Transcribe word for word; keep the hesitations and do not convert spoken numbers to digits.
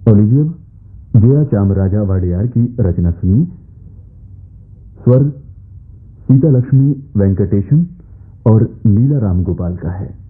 और लीजिए अब जया चामराजा वाडियार की रचना सुनिए। स्वर सीता लक्ष्मी वेंकटेशन और लीला राम गोपाल का है।